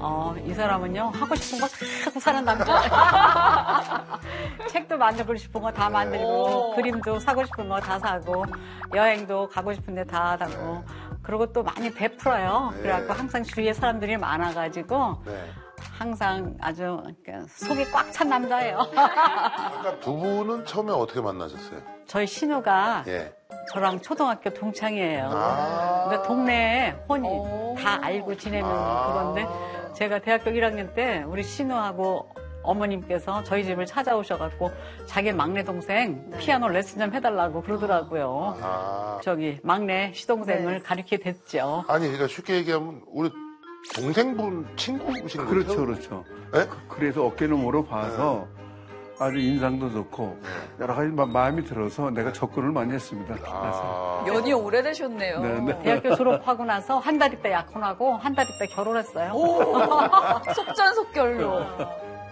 이 사람은요, 하고 싶은 거 다 하고 사는 남자. 책도 만들고 싶은 거 다 만들고, 그림도 사고 싶은 거 다 사고, 여행도 가고 싶은 데 다 하고, 그리고 또 많이 베풀어요. 그래갖고 항상 주위에 사람들이 많아가지고, 항상 아주 속이 꽉 찬 남자예요. 아까 두 분은 처음에 어떻게 만나셨어요? 저희 신우가 저랑 초등학교 동창이에요. 그러니까 동네에 혼이 다 알고 지내는 그건데 제가 대학교 1학년 때 우리 신우하고 어머님께서 저희 집을 찾아오셔갖고 자기 막내 동생 피아노 레슨 좀 해달라고 그러더라고요. 저기 막내 시동생을 가르치게 됐죠. 아니 그러니까 쉽게 얘기하면 우리 동생분 친구신 거죠? 그렇죠, 그렇죠. 네? 그래서 어깨를 물어봐서 아주 인상도 좋고 여러 가지 마음이 들어서 내가 접근을 많이 했습니다. 연이 오래되셨네요. 네. 대학교 졸업하고 나서 한 달 있다 약혼하고 한 달 있다 결혼했어요. 속전속결로.